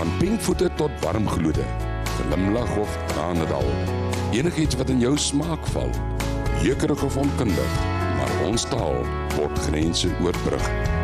Van pinkvoete tot warmgloede, glimlag of tranendal, enigiets wat in jou smaak val, jeukerig of onkundig, maar ons taal word grense oorbrug.